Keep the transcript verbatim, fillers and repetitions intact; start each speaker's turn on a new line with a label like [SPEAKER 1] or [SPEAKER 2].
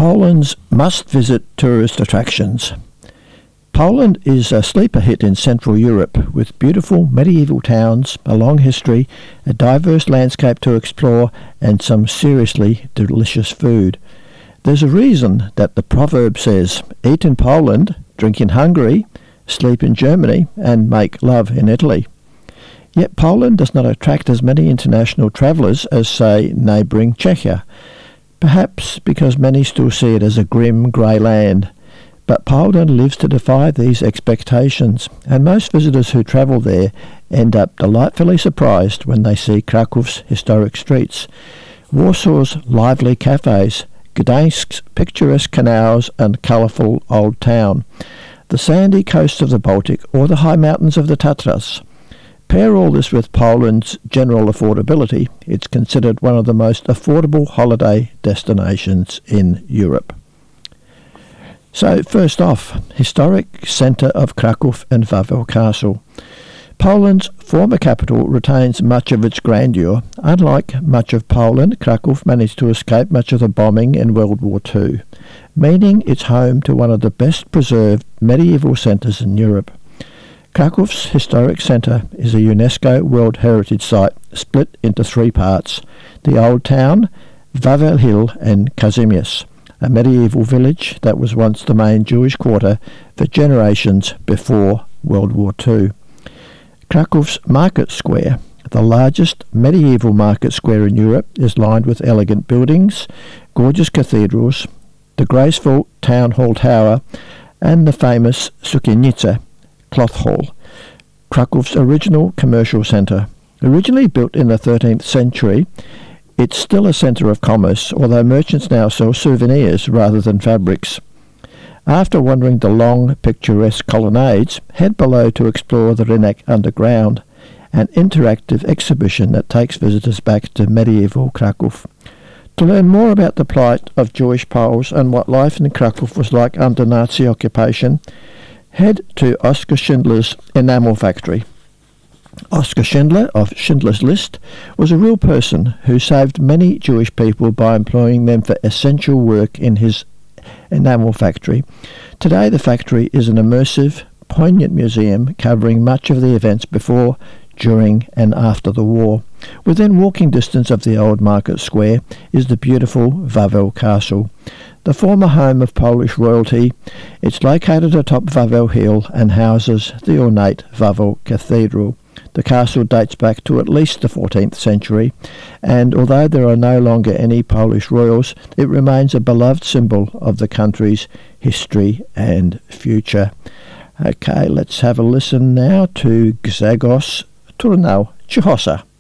[SPEAKER 1] Poland's must-visit tourist attractions. Poland is a sleeper hit in Central Europe, with beautiful medieval towns, a long history, a diverse landscape to explore, and some seriously delicious food. There's a reason that the proverb says, eat in Poland, drink in Hungary, sleep in Germany, and make love in Italy. Yet Poland does not attract as many international travellers as, say, neighbouring Czechia, perhaps because many still see it as a grim, grey land. But Poland lives to defy these expectations, and most visitors who travel there end up delightfully surprised when they see Krakow's historic streets, Warsaw's lively cafes, Gdańsk's picturesque canals and colourful old town, the sandy coast of the Baltic or the high mountains of the Tatras. Pair all this with Poland's general affordability, it's considered one of the most affordable holiday destinations in Europe. So first off, historic centre of Kraków and Wawel Castle. Poland's former capital retains much of its grandeur. Unlike much of Poland, Kraków managed to escape much of the bombing in World War Two, meaning it's home to one of the best preserved medieval centres in Europe. Krakow's historic centre is a UNESCO World Heritage Site split into three parts: the Old Town, Wawel Hill and Kazimierz, a medieval village that was once the main Jewish quarter for generations before World War Two. Krakow's Market Square, the largest medieval market square in Europe, is lined with elegant buildings, gorgeous cathedrals, the graceful town hall tower, and the famous Sukiennica cloth hall, Krakow's original commercial centre. Originally built in the thirteenth century, it's still a centre of commerce, although merchants now sell souvenirs rather than fabrics. After wandering the long, picturesque colonnades, head below to explore the Rynek Underground, an interactive exhibition that takes visitors back to medieval Kraków. To learn more about the plight of Jewish Poles and what life in Kraków was like under Nazi occupation, head to Oskar Schindler's enamel factory. Oskar Schindler, of Schindler's List, was a real person who saved many Jewish people by employing them for essential work in his enamel factory. Today the factory is an immersive, poignant museum covering much of the events before, during and after the war. Within walking distance of the old market square is the beautiful Wawel Castle, the former home of Polish royalty. It's located atop Wawel Hill and houses the ornate Wawel Cathedral. The castle dates back to at least the fourteenth century, and although there are no longer any Polish royals, it remains a beloved symbol of the country's history and future. Okay, let's have a listen now to Grzegorz Turnał Cichosa.